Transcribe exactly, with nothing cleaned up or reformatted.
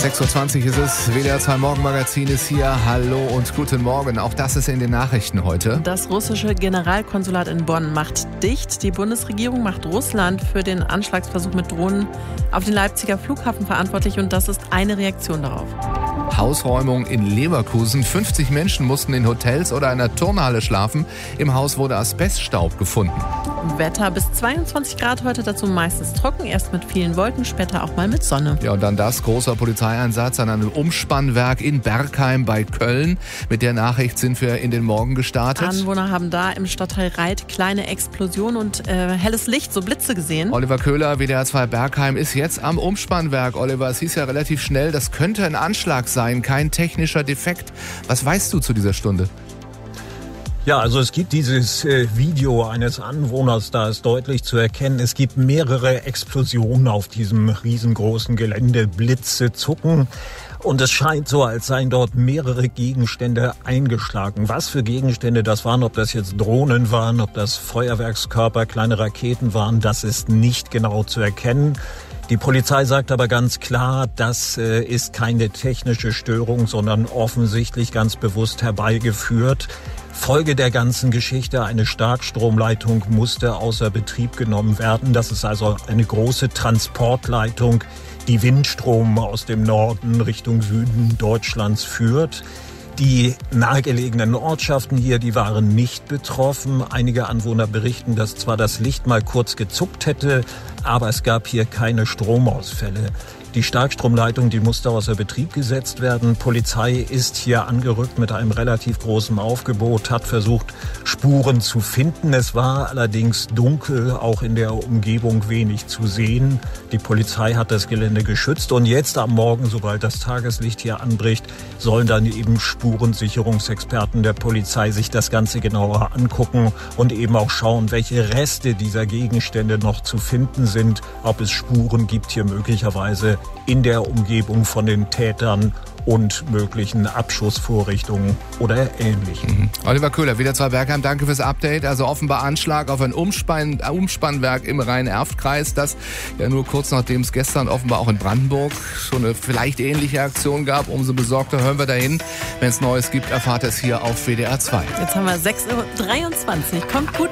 sechs Uhr zwanzig ist es, W D R zwei Morgenmagazin ist hier. Hallo und guten Morgen. Auch das ist in den Nachrichten heute. Das russische Generalkonsulat in Bonn macht dicht. Die Bundesregierung macht Russland für den Anschlagsversuch mit Drohnen auf den Leipziger Flughafen verantwortlich und das ist eine Reaktion darauf. Hausräumung in Leverkusen. fünfzig Menschen mussten in Hotels oder einer Turnhalle schlafen. Im Haus wurde Asbeststaub gefunden. Wetter bis zweiundzwanzig Grad heute, dazu meistens trocken, erst mit vielen Wolken, später auch mal mit Sonne. Ja, und dann das, großer Polizeieinsatz an einem Umspannwerk in Bergheim bei Köln. Mit der Nachricht sind wir in den Morgen gestartet. Anwohner haben da im Stadtteil Reit kleine Explosionen und äh, helles Licht, so Blitze gesehen. Oliver Köhler, W D R zwei Bergheim, ist jetzt am Umspannwerk. Oliver, es hieß ja relativ schnell, das könnte ein Anschlag sein, kein technischer Defekt. Was weißt du zu dieser Stunde? Ja, also es gibt dieses äh, Video eines Anwohners, da ist deutlich zu erkennen, es gibt mehrere Explosionen auf diesem riesengroßen Gelände, Blitze zucken. Und es scheint so, als seien dort mehrere Gegenstände eingeschlagen. Was für Gegenstände das waren, ob das jetzt Drohnen waren, ob das Feuerwerkskörper, kleine Raketen waren, das ist nicht genau zu erkennen. Die Polizei sagt aber ganz klar, das äh, ist keine technische Störung, sondern offensichtlich ganz bewusst herbeigeführt. Folge der ganzen Geschichte, eine Starkstromleitung musste außer Betrieb genommen werden. Das ist also eine große Transportleitung, die Windstrom aus dem Norden Richtung Süden Deutschlands führt. Die nahegelegenen Ortschaften hier, die waren nicht betroffen. Einige Anwohner berichten, dass zwar das Licht mal kurz gezuckt hätte, aber es gab hier keine Stromausfälle. Die Starkstromleitung, die musste außer Betrieb gesetzt werden. Polizei ist hier angerückt mit einem relativ großen Aufgebot, hat versucht, Spuren zu finden. Es war allerdings dunkel, auch in der Umgebung wenig zu sehen. Die Polizei hat das Gelände geschützt und jetzt am Morgen, sobald das Tageslicht hier anbricht, sollen dann eben Spurensicherungsexperten der Polizei sich das Ganze genauer angucken und eben auch schauen, welche Reste dieser Gegenstände noch zu finden sind, ob es Spuren gibt hier möglicherweise in der Umgebung von den Tätern und möglichen Abschussvorrichtungen oder Ähnlichem. Mhm. Oliver Köhler, W D R zwei Bergheim, danke fürs Update. Also offenbar Anschlag auf ein Umspann, Umspannwerk im Rhein-Erft-Kreis, das ja nur kurz nachdem es gestern offenbar auch in Brandenburg schon eine vielleicht ähnliche Aktion gab. Umso besorgter hören wir dahin. Wenn es Neues gibt, erfahrt es hier auf W D R zwei. Jetzt haben wir sechs Uhr dreiundzwanzig. Kommt gut